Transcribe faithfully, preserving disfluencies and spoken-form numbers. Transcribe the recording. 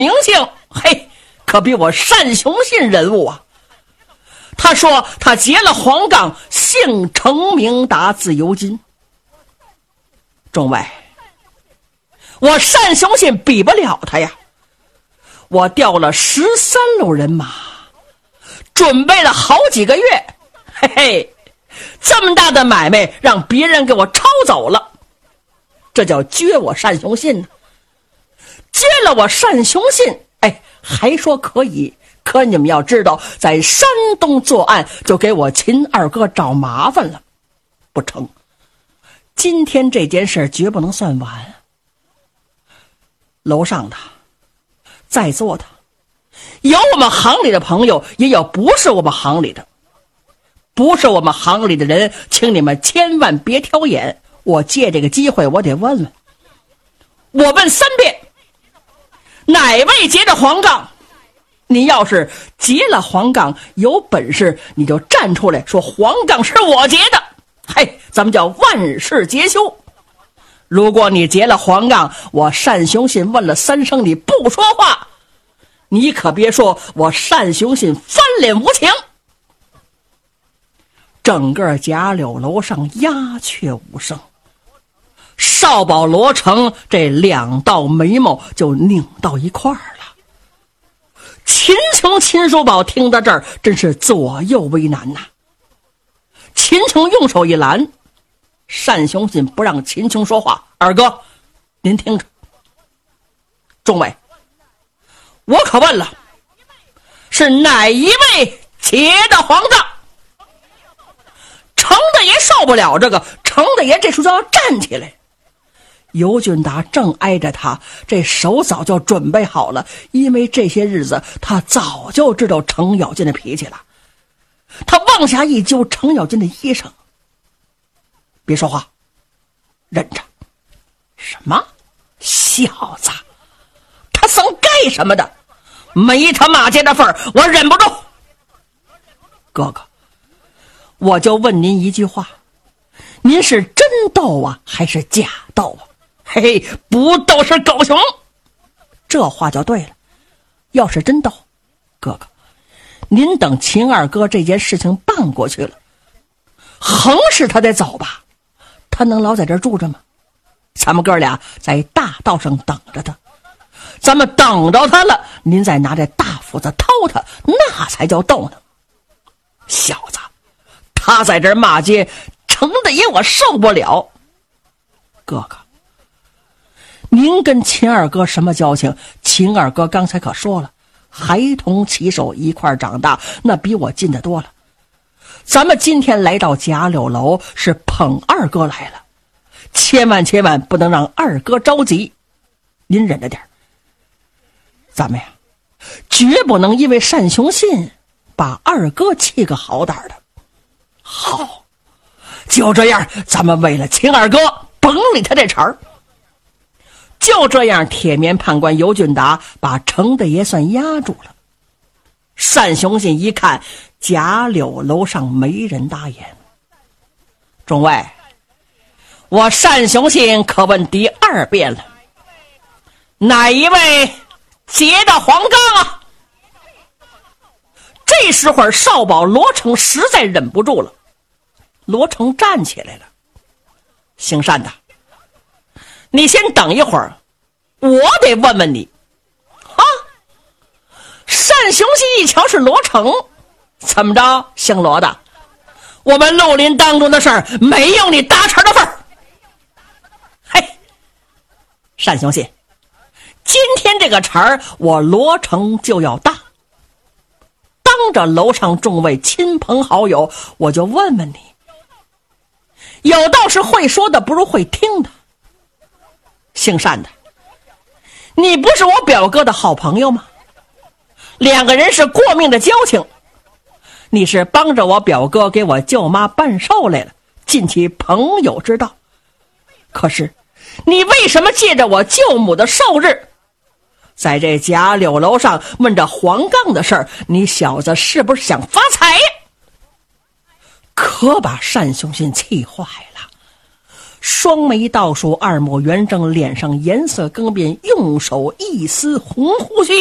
名姓，嘿，可比我单雄信人物啊。他说他劫了黄杠，姓程名达，字尤金。众位，我单雄信比不了他呀。我调了十三路人马，准备了好几个月，嘿嘿，这么大的买卖让别人给我抄走了，这叫撅我单雄信呢。撅了我单雄信，哎，还说可以。可你们要知道，在山东作案就给我秦二哥找麻烦了，不成，今天这件事绝不能算完。楼上的在座的有我们行里的朋友，也有不是我们行里的。不是我们行里的人，请你们千万别挑眼。我借这个机会，我得问问，我问三遍，哪位劫的黄杠？你要是劫了黄杠，有本事你就站出来说黄杠是我劫的，嘿，咱们叫万事皆休。如果你劫了黄杠，我单雄信问了三声你不说话，你可别说我单雄信翻脸无情。整个贾柳楼上鸦雀无声，少保罗成这两道眉毛就拧到一块儿了。秦琼、秦叔宝听到这儿，真是左右为难呐。秦琼用手一拦，单雄信不让秦琼说话。二哥，您听着。众位，我可问了，是哪一位劫的黄杠？程大爷受不了这个，程大爷这时候就要站起来。尤俊达正挨着他，这手早就准备好了，因为这些日子他早就知道程咬金的脾气了。他往下一揪程咬金的衣裳，别说话，忍着。什么小子，他曾干什么的？没他马街的份儿，我忍不住。哥哥，我就问您一句话，您是真斗啊还是假斗啊？嘿嘿，不斗是狗熊。这话就对了，要是真斗，哥哥，您等秦二哥这件事情办过去了，横是他得走吧，他能老在这儿住着吗？咱们哥俩在大道上等着他，咱们等着他了，您再拿这大斧子掏他，那才叫斗呢。小子，他在这儿骂街，程大爷我受不了。哥哥，您跟秦二哥什么交情？秦二哥刚才可说了，孩童齐手一块长大，那比我近得多了。咱们今天来到贾柳楼是捧二哥来了，千万千万不能让二哥着急，您忍着点。咱们呀，绝不能因为单雄信把二哥气个好歹的。好，就这样，咱们为了秦二哥甭理他这茬儿。就这样，铁面判官尤俊达把程大爷算压住了。单雄信一看贾柳楼上没人答言，众位，我单雄信可问第二遍了，哪一位劫的黄杠啊？这时候少保罗成实在忍不住了，罗成站起来了。姓单的，你先等一会儿，我得问问你。啊！单雄信一瞧是罗成，怎么着，姓罗的？我们绿林当中的事儿没有你搭茬的份儿。嘿，单雄信，今天这个茬儿我罗成就要搭。当着楼上众位亲朋好友，我就问问你，有道是会说的不如会听的。姓单的，你不是我表哥的好朋友吗？两个人是过命的交情，你是帮着我表哥给我舅妈办寿来了，尽其朋友之道。可是你为什么借着我舅母的寿日，在这贾柳楼上问这黄杠的事儿？你小子是不是想发财呀？可把单雄信气坏了， 双眉倒竖，二目圆睁，脸上颜色更变，用手一撕红胡须。